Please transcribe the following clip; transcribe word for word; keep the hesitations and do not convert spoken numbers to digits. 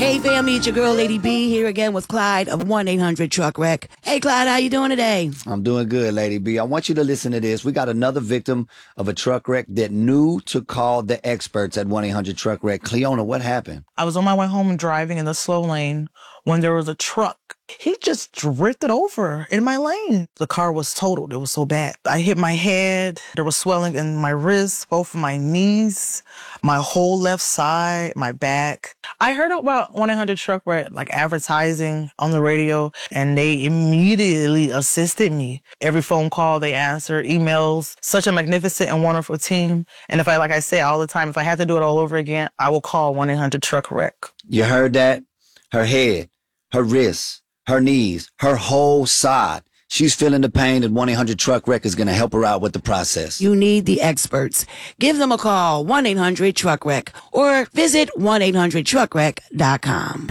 Hey family, it's your girl Lady B here again with Clyde of one eight hundred truck wreck. Hey Clyde, how you doing today? I'm doing good, Lady B. I want you to listen to this. We got another victim of a truck wreck that knew to call the experts at one eight hundred truck wreck. Cleona, what happened? I was on my way home driving in the slow lane when there was a truck. He just drifted over in my lane. The car was totaled. It was so bad. I hit my head. There was swelling in my wrists, both of my knees, my whole left side, my back. I heard about one eight hundred truck wreck, like advertising on the radio, and they immediately assisted me. Every phone call they answered, emails, such a magnificent and wonderful team. And if I, like I say all the time, if I had to do it all over again, I will call one eight hundred truck wreck. You heard that? Her head, her wrists, her knees, her whole side. She's feeling the pain, and one eight hundred truck wreck is going to help her out with the process. You need the experts. Give them a call, one eight hundred truck wreck, or visit one eight hundred truck wreck dot com.